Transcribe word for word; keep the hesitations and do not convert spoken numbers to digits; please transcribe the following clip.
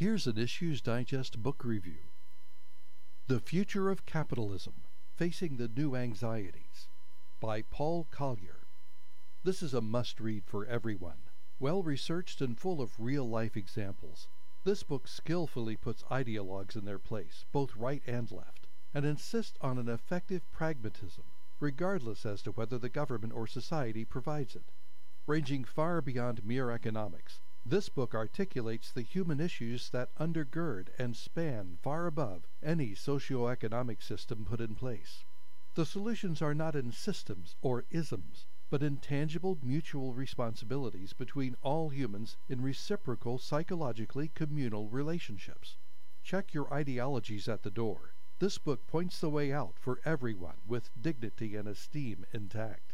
Here's an Issues Digest book review. The Future of Capitalism, Facing the New Anxieties, by Paul Collier. This is a must-read for everyone. Well-researched and full of real-life examples, this book skillfully puts ideologues in their place, both right and left, and insists on an effective pragmatism, regardless as to whether the government or society provides it. Ranging far beyond mere economics, this book articulates the human issues that undergird and span far above any socio-economic system put in place. The solutions are not in systems or isms, but in tangible mutual responsibilities between all humans in reciprocal psychologically communal relationships. Check your ideologies at the door. This book points the way out for everyone with dignity and esteem intact.